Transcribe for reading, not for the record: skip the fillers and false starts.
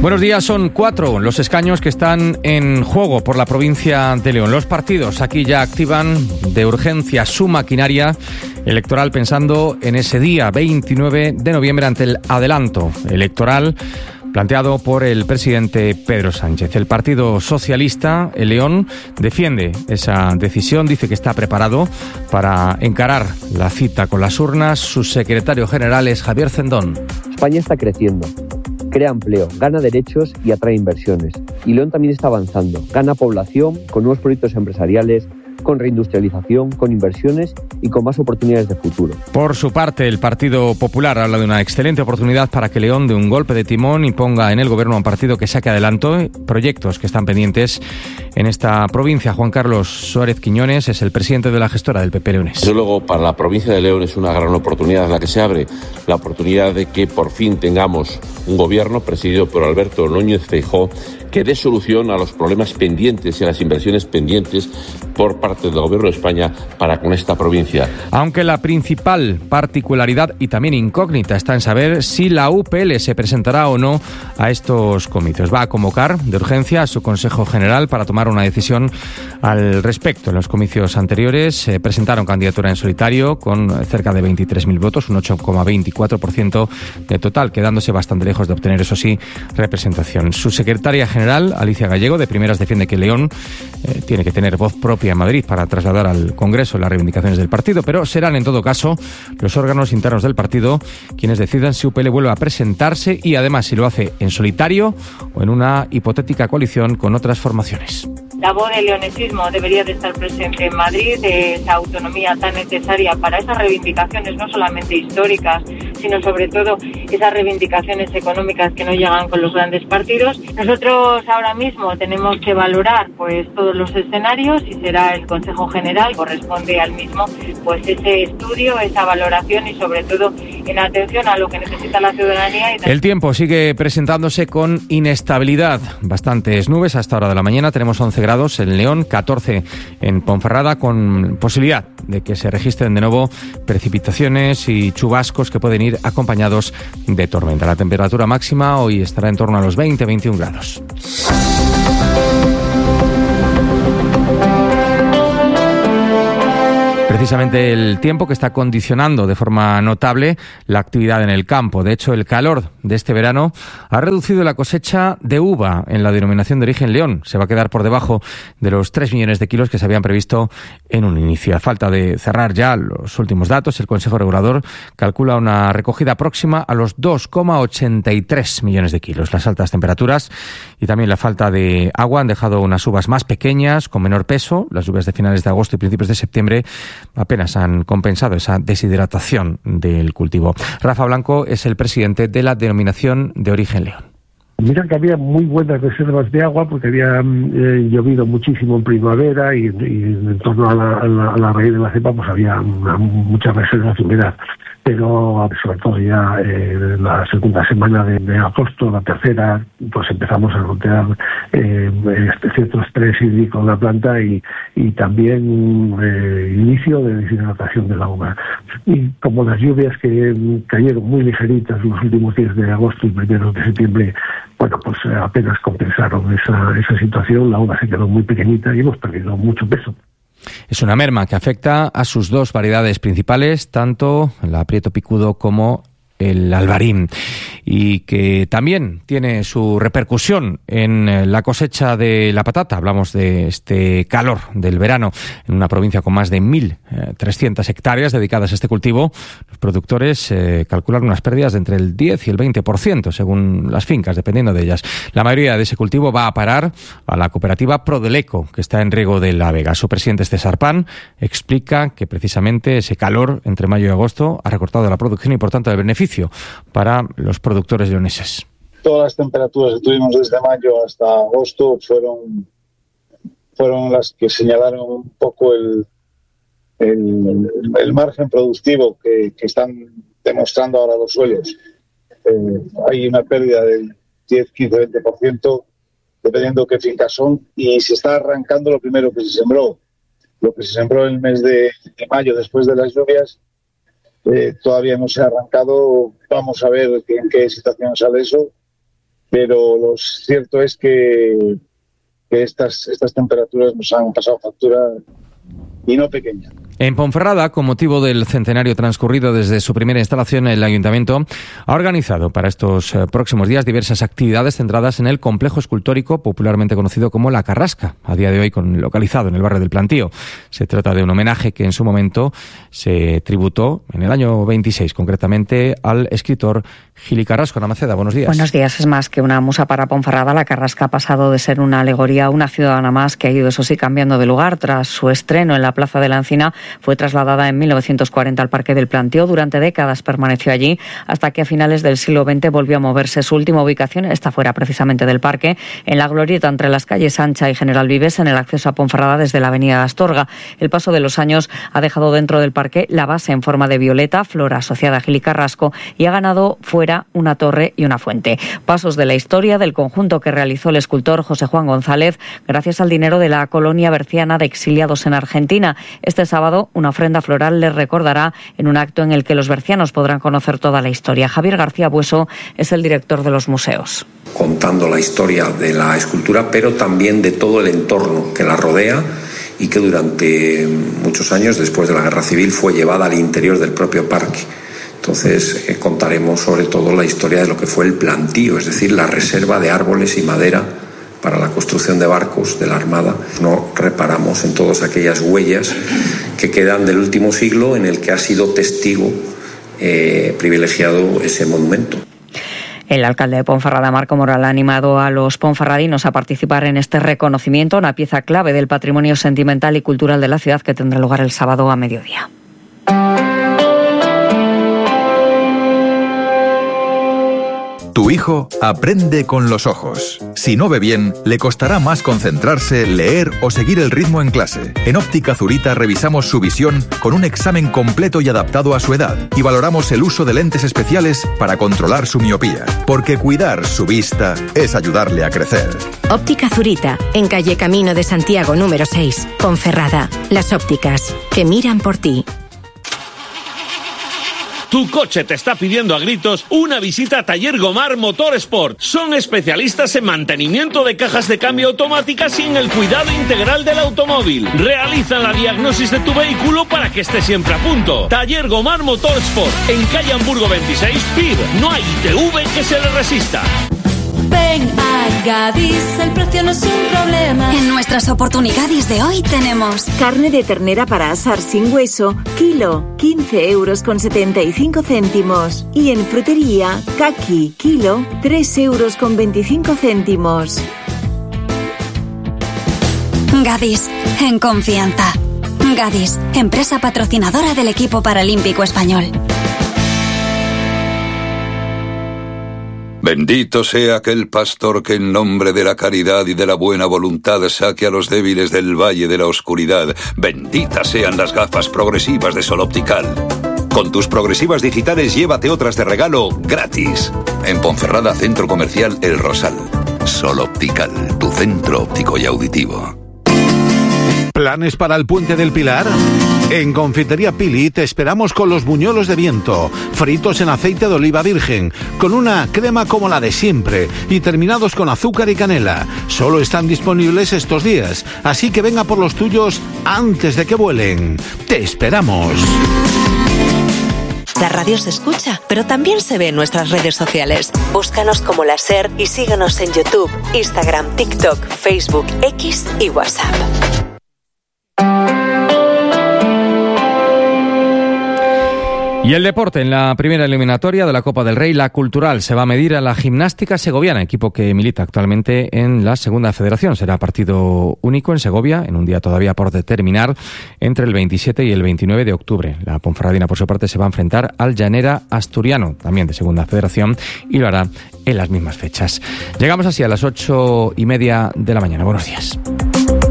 Buenos días, son 4 los escaños que están en juego por la provincia de León. Los partidos aquí ya activan de urgencia su maquinaria electoral pensando en ese día 29 de noviembre ante el adelanto electoral planteado por el presidente Pedro Sánchez. El Partido Socialista, el León, defiende esa decisión, dice que está preparado para encarar la cita con las urnas. Su secretario general es Javier Cendón. España está creciendo, crea empleo, gana derechos y atrae inversiones. Y León también está avanzando, gana población con nuevos proyectos empresariales, con reindustrialización, con inversiones y con más oportunidades de futuro. Por su parte, el Partido Popular habla de una excelente oportunidad para que León dé un golpe de timón y ponga en el gobierno a un partido que saque adelante proyectos que están pendientes en esta provincia. Juan Carlos Suárez Quiñones es el presidente de la gestora del PP leonés. Desde luego, para la provincia de León es una gran oportunidad la que se abre, la oportunidad de que por fin tengamos un gobierno presidido por Alberto Núñez Feijóo que dé solución a los problemas pendientes y a las inversiones pendientes por parte del Gobierno de España para con esta provincia. Aunque la principal particularidad y también incógnita está en saber si la UPL se presentará o no a estos comicios. Va a convocar de urgencia a su Consejo General para tomar una decisión al respecto. En los comicios anteriores presentaron candidatura en solitario con cerca de 23.000 votos, un 8,24% de total, quedándose bastante lejos de obtener, eso sí, representación. Su secretaria general, Alicia Gallego, de primeras defiende que León tiene que tener voz propia en Madrid para trasladar al Congreso las reivindicaciones del partido, pero serán en todo caso los órganos internos del partido quienes decidan si UPL vuelve a presentarse y además si lo hace en solitario o en una hipotética coalición con otras formaciones. La voz del leonesismo debería de estar presente en Madrid, esa autonomía tan necesaria para esas reivindicaciones no solamente históricas, sino sobre todo esas reivindicaciones económicas que no llegan con los grandes partidos. Nosotros ahora mismo tenemos que valorar pues todos los escenarios y será el Consejo General, corresponde al mismo, pues ese estudio, esa valoración y sobre todo en atención a lo que necesita la ciudadanía. El tiempo sigue presentándose con inestabilidad, bastantes nubes hasta hora de la mañana, tenemos 11 grados en León, 14 en Ponferrada, con posibilidad de que se registren de nuevo precipitaciones y chubascos que pueden ir acompañados de tormenta. La temperatura máxima hoy estará en torno a los 20-21 grados. Precisamente el tiempo que está condicionando de forma notable la actividad en el campo. De hecho, el calor de este verano ha reducido la cosecha de uva en la denominación de origen León. Se va a quedar por debajo de los 3 millones de kilos que se habían previsto en un inicio. A falta de cerrar ya los últimos datos, el Consejo Regulador calcula una recogida próxima a los 2,83 millones de kilos. Las altas temperaturas y también la falta de agua han dejado unas uvas más pequeñas, con menor peso. Las lluvias de finales de agosto y principios de septiembre apenas han compensado esa deshidratación del cultivo. Rafa Blanco es el presidente de la denominación de origen León. Mira que había muy buenas reservas de agua porque había llovido muchísimo en primavera y en torno a la raíz de la cepa pues había muchas reservas de humedad. Pero sobre todo ya la segunda semana de agosto, la tercera, pues empezamos a notar cierto estrés hídrico en la planta y también inicio de deshidratación de la uva. Y como las lluvias que cayeron muy ligeritas los últimos días de agosto y primeros de septiembre, bueno, pues apenas compensaron esa situación, la uva se quedó muy pequeñita y hemos perdido mucho peso. Es una merma que afecta a sus dos variedades principales, tanto la Prieto Picudo como el Albarín, y que también tiene su repercusión en la cosecha de la patata. Hablamos de este calor del verano en una provincia con más de 1.300 hectáreas dedicadas a este cultivo. Los productores calculan unas pérdidas de entre el 10 y el 20%, según las fincas, dependiendo de ellas. La mayoría de ese cultivo va a parar a la cooperativa Prodeleco, que está en Riego de la Vega. Su presidente, César Pan, explica que precisamente ese calor entre mayo y agosto ha recortado la producción y, por tanto, el beneficio para los productores leoneses. Todas las temperaturas que tuvimos desde mayo hasta agosto fueron las que señalaron un poco el margen productivo que están demostrando ahora los suelos. Hay una pérdida del 10, 15, 20%, dependiendo qué fincas son, y se está arrancando lo primero que se sembró. Lo que se sembró en el mes de mayo después de las lluvias todavía no se ha arrancado. Vamos a ver en qué situación sale eso pero lo cierto es que estas temperaturas nos han pasado factura y no pequeña. En Ponferrada, con motivo del centenario transcurrido desde su primera instalación, el Ayuntamiento ha organizado para estos próximos días diversas actividades centradas en el complejo escultórico popularmente conocido como La Carrasca, a día de hoy localizado en el barrio del Plantío. Se trata de un homenaje que en su momento se tributó en el año 26, concretamente al escritor Gili Carrasco. Ana Maceda, buenos días. Buenos días. Es más que una musa para Ponferrada, La Carrasca ha pasado de ser una alegoría a una ciudadana más que ha ido, eso sí, cambiando de lugar. Tras su estreno en la Plaza de la Encina, fue trasladada en 1940 al Parque del Plantío. Durante décadas permaneció allí hasta que a finales del siglo XX volvió a moverse. Su última ubicación está fuera precisamente del parque, en la glorieta entre las calles Ancha y General Vives, en el acceso a Ponferrada desde la avenida Astorga. El paso de los años ha dejado dentro del parque la base en forma de violeta, flor asociada a Gili Carrasco, y ha ganado fuera una torre y una fuente. Pasos de la historia del conjunto que realizó el escultor José Juan González gracias al dinero de la colonia berciana de exiliados en Argentina. Este sábado, una ofrenda floral les recordará en un acto en el que los bercianos podrán conocer toda la historia. Javier García Bueso es el director de los museos. Contando la historia de la escultura, pero también de todo el entorno que la rodea y que durante muchos años, después de la Guerra Civil, fue llevada al interior del propio parque. Entonces contaremos sobre todo la historia de lo que fue el plantío, es decir, la reserva de árboles y madera para la construcción de barcos de la Armada. No reparamos en todas aquellas huellas que quedan del último siglo en el que ha sido testigo privilegiado ese monumento. El alcalde de Ponferrada, Marco Moral, ha animado a los ponferradinos a participar en este reconocimiento, una pieza clave del patrimonio sentimental y cultural de la ciudad que tendrá lugar el sábado a mediodía. Tu hijo aprende con los ojos. Si no ve bien, le costará más concentrarse, leer o seguir el ritmo en clase. En Óptica Zurita revisamos su visión con un examen completo y adaptado a su edad y valoramos el uso de lentes especiales para controlar su miopía. Porque cuidar su vista es ayudarle a crecer. Óptica Zurita, en calle Camino de Santiago número 6, Ponferrada. Las ópticas que miran por ti. Tu coche te está pidiendo a gritos una visita a Taller Gomar Motorsport. Son especialistas en mantenimiento de cajas de cambio automáticas y en el cuidado integral del automóvil. Realizan la diagnosis de tu vehículo para que esté siempre a punto. Taller Gomar Motorsport, en calle Hamburgo 26, PIB. No hay ITV que se le resista. Ven a Gadis, el precio no es un problema. En nuestras oportunidades de hoy tenemos carne de ternera para asar sin hueso, kilo, 15,75 €. Y en frutería, caqui, kilo, 3,25 €. Gadis, en confianza. Gadis, empresa patrocinadora del equipo paralímpico español. Bendito sea aquel pastor que en nombre de la caridad y de la buena voluntad saque a los débiles del valle de la oscuridad. Benditas sean las gafas progresivas de Sol Optical. Con tus progresivas digitales llévate otras de regalo gratis. En Ponferrada, Centro Comercial El Rosal. Sol Optical, tu centro óptico y auditivo. ¿Planes para el Puente del Pilar? En Confitería Pili te esperamos con los buñuelos de viento, fritos en aceite de oliva virgen, con una crema como la de siempre y terminados con azúcar y canela. Solo están disponibles estos días, así que venga por los tuyos antes de que vuelen. ¡Te esperamos! La radio se escucha, pero también se ve en nuestras redes sociales. Búscanos como La SER y síguenos en YouTube, Instagram, TikTok, Facebook, X y WhatsApp. Y el deporte, en la primera eliminatoria de la Copa del Rey, la Cultural se va a medir a la Gimnástica Segoviana, equipo que milita actualmente en la Segunda Federación. Será partido único en Segovia, en un día todavía por determinar, entre el 27 y el 29 de octubre. La Ponferradina, por su parte, se va a enfrentar al Llanera Asturiano, también de Segunda Federación, y lo hará en las mismas fechas. Llegamos así a las 8:30 de la mañana. Buenos días.